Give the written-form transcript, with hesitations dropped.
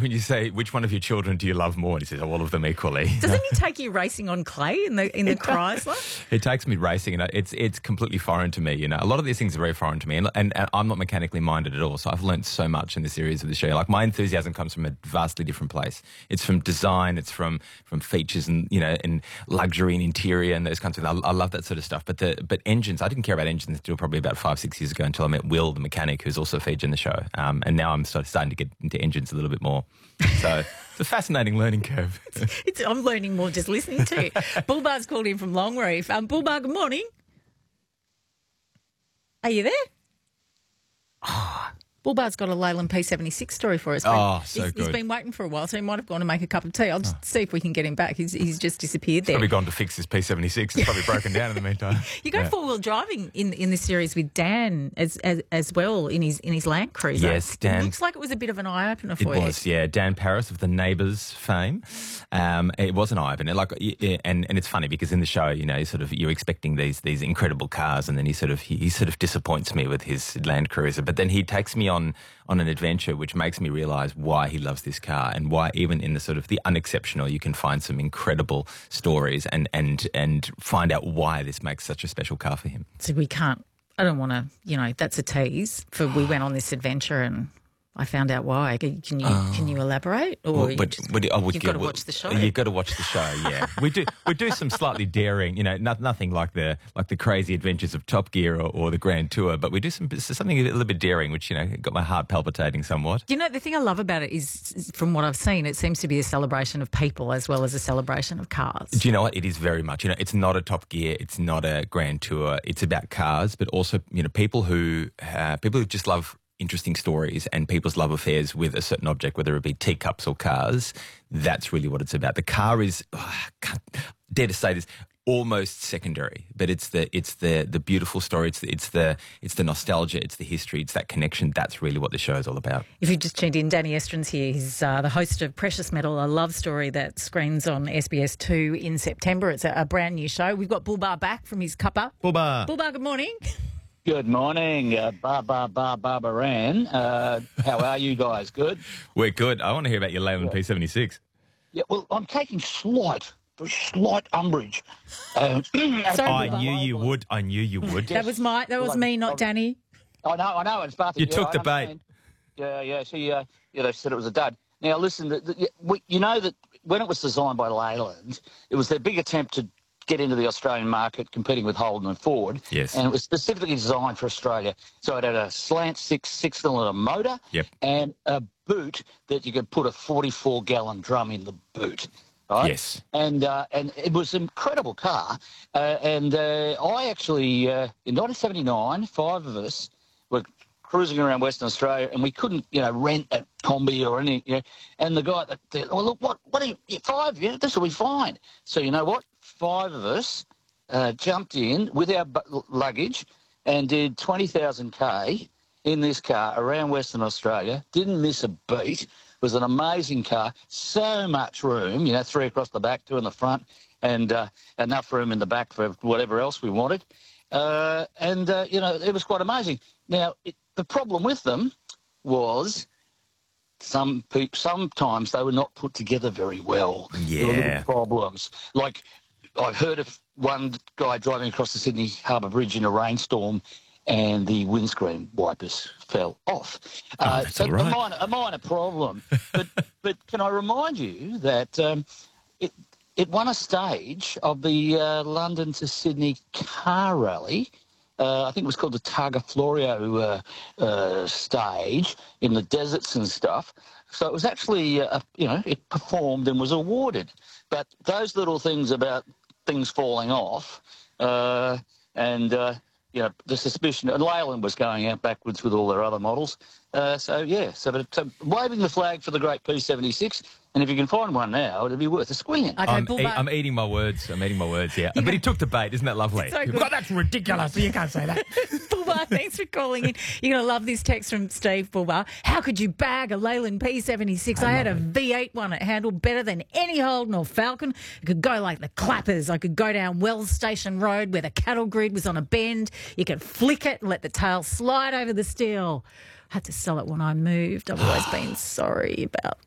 when you say, which one of your children do you love more? And he says, all of them equally. Doesn't he take you racing on clay in the Chrysler? It takes me racing, and it's completely foreign to me. A lot of these things are very foreign to me, and I'm not mechanically minded at all. So I've learned so much in the series of the show. Like, my enthusiasm comes from a vastly different place. It's from design, it's from features, and and luxury and interior and those kinds of things. I love that sort of stuff. But engines, I didn't care about engines until probably about 5-6 years ago, until I met Will, the mechanic, who's also featured in the show. And now I'm starting to get into engines a little bit more. So it's a fascinating learning curve. I'm learning more just listening to you. Bullbar's called in from Longreef. Bullbar, good morning. Are you there? Oh, Bullbar's got a Leyland P76 story for us. Good. He's been waiting for a while, so he might have gone to make a cup of tea. I'll just see if we can get him back. He's just disappeared there. Probably gone to fix his P76. It's probably broken down in the meantime. You go four-wheel driving in this series with Dan as well in his Land Cruiser. Yes, Dan. It looks like it was a bit of an eye-opener for you. It was, yeah. Dan Paris of the Neighbours fame. It was an eye-opener. And it's funny because in the show, you're expecting these incredible cars, and then he sort of disappoints me with his Land Cruiser. But then he takes me on an adventure which makes me realise why he loves this car, and why even in the sort of the unexceptional you can find some incredible stories and find out why this makes such a special car for him. So I don't want to, that's a tease for we went on this adventure and I found out why. Can you elaborate? Or you've got to watch the show. You've got to watch the show. Yeah, we do some slightly daring, nothing like the crazy adventures of Top Gear or the Grand Tour, but we do something a little bit daring, which got my heart palpitating somewhat. The thing I love about it is, from what I've seen, it seems to be a celebration of people as well as a celebration of cars. Do you know what? It is very much. It's not a Top Gear, it's not a Grand Tour. It's about cars, but also people who just love interesting stories and people's love affairs with a certain object, whether it be teacups or cars. That's really what it's about. The car is, dare to say this, almost secondary, but it's the beautiful story. It's the nostalgia. It's the history. It's that connection. That's really what the show is all about. If you just tuned in, Danny Estrin's here. He's the host of Precious Metal, a love story that screens on SBS2 in September. It's a brand new show. We've got Bullbar back from his cuppa. Bullbar, good morning. Good morning, Barbara Ran. How are you guys? Good? We're good. I want to hear about your Leyland P76. Yeah, well, I'm taking slight umbrage. I knew you would. That was me, not Danny. I know. It's Barty. You took the bait. Yeah. They said it was a dud. Now, listen, you know that when it was designed by Leyland, it was their big attempt to get into the Australian market, competing with Holden and Ford. Yes. And it was specifically designed for Australia. So it had a slant six-cylinder motor. Yep. And a boot that you could put a 44-gallon drum in the boot. Right? Yes. And it was an incredible car. I actually, in 1979, 5 of us were cruising around Western Australia, and we couldn't, rent a Kombi or anything. And the guy, look, what are you, 5? Yeah, this will be fine. So you know what? 5 of us jumped in with our luggage and did 20,000 K in this car around Western Australia. Didn't miss a beat. It was an amazing car. So much room, 3 across the back, 2 in the front, and enough room in the back for whatever else we wanted. It was quite amazing. Now, the problem with them was sometimes they were not put together very well. Yeah. There were little problems. Like, I've heard of one guy driving across the Sydney Harbour Bridge in a rainstorm and the windscreen wipers fell off. That's all right. A minor problem. but can I remind you that it won a stage of the London to Sydney car rally. I think it was called the Targa Florio stage in the deserts and stuff. So it was actually, it performed and was awarded. But those little things about things falling off the suspicion, and Leyland was going out backwards with all their other models. So waving the flag for the great P76, and if you can find one now, it'd be worth a squint. Okay, I'm eating my words, yeah. But he took the bait, isn't that lovely? So good. But that's ridiculous, you can't say that. Bullbar, thanks for calling in. You're going to love this text from Steve. Bullbar. How could you bag a Leyland P76? I had a V8 one. It handled better than any Holden or Falcon. It could go like the clappers. I could go down Wells Station Road where the cattle grid was on a bend. You could flick it and let the tail slide over the steel. I had to sell it when I moved. I've always been sorry about